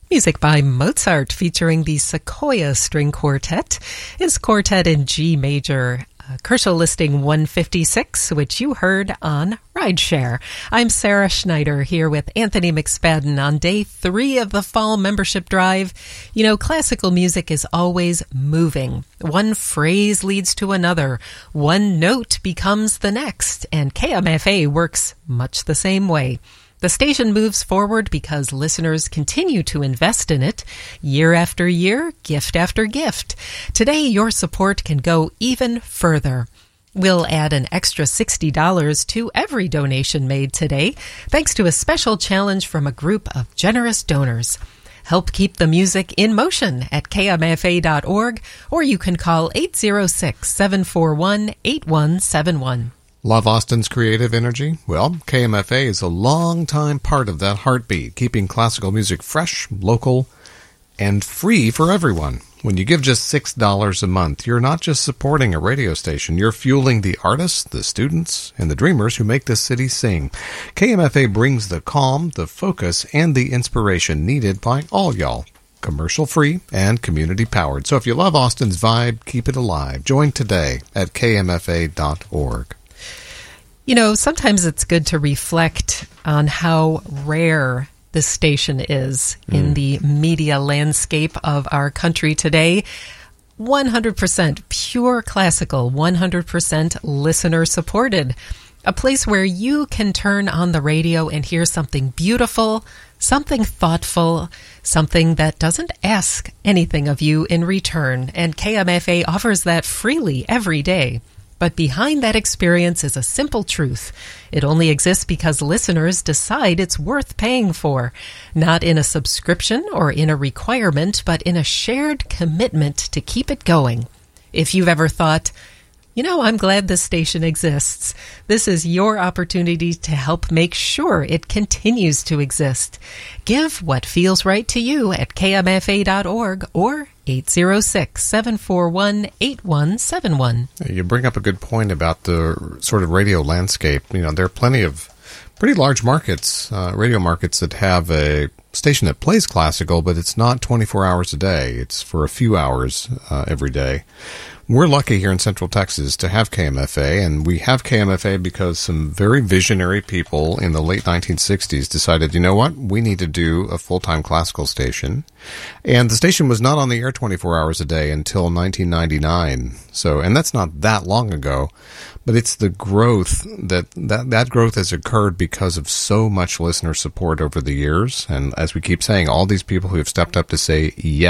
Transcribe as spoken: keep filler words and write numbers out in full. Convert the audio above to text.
Music by Mozart featuring the Sequoia String Quartet. His quartet in G major, uh, Kershaw listing one fifty-six, which you heard on Rideshare. I'm Sarah Schneider here with Anthony McSpadden on day three of the fall membership drive. You know, classical music is always moving. One phrase leads to another. One note becomes the next, and K M F A works much the same way. The station moves forward because listeners continue to invest in it year after year, gift after gift. Today, your support can go even further. We'll add an extra sixty dollars to every donation made today, thanks to a special challenge from a group of generous donors. Help keep the music in motion at K M F A dot org, or you can call eight zero six, seven four one, eight one seven one. Love Austin's creative energy? Well, K M F A is a long-time part of that heartbeat, keeping classical music fresh, local, and free for everyone. When you give just six dollars a month, you're not just supporting a radio station, you're fueling the artists, the students, and the dreamers who make this city sing. K M F A brings the calm, the focus, and the inspiration needed by all y'all. Commercial-free and community-powered. So if you love Austin's vibe, keep it alive. Join today at K M F A dot org. You know, sometimes it's good to reflect on how rare this station is mm. in the media landscape of our country today. one hundred percent pure classical, one hundred percent listener supported. A place where you can turn on the radio and hear something beautiful, something thoughtful, something that doesn't ask anything of you in return. And K M F A offers that freely every day. But behind that experience is a simple truth. It only exists because listeners decide it's worth paying for, not in a subscription or in a requirement, but in a shared commitment to keep it going. If you've ever thought, you know, I'm glad this station exists, this is your opportunity to help make sure it continues to exist. Give what feels right to you at K M F A dot org or eight zero six, seven four one, eight one seven one. You bring up a good point about the sort of radio landscape. You know, there are plenty of pretty large markets, uh, radio markets that have a station that plays classical, but it's not twenty-four hours a day. It's for a few hours uh, every day. We're lucky here in Central Texas to have K M F A, and we have K M F A because some very visionary people in the late nineteen sixties decided, you know what, we need to do a full-time classical station. And the station was not on the air twenty-four hours a day until nineteen ninety-nine. So, and that's not that long ago, but it's the growth that, that, that growth has occurred because of so much listener support over the years. And as we keep saying, all these people who have stepped up to say yes